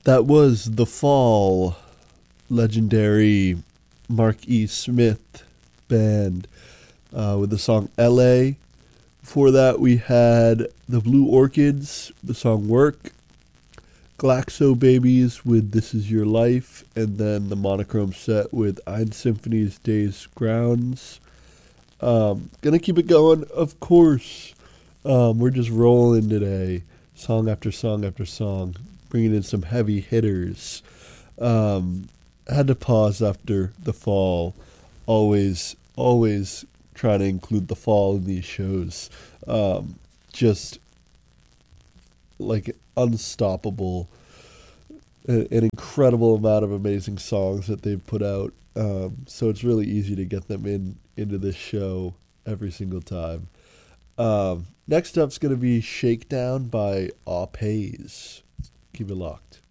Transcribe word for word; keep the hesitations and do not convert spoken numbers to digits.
That was The Fall, legendary Mark E. Smith band uh, with the song L A. Before that, we had the Blue Orchids, the song Work, Glaxo Babies with This Is Your Life, and then the Monochrome Set with Ein Symphony's Days Grounds. Um, gonna keep it going, of course. Um, we're just rolling today, song after song after song, bringing in some heavy hitters. Um, had to pause after The Fall. Always, always try to include The Fall in these shows. Um, just like unstoppable, an incredible amount of amazing songs that they've put out. Um, so it's really easy to get them in into this show every single time. Um, next up's going to be Shakedown by Aw Pays. Keep it locked.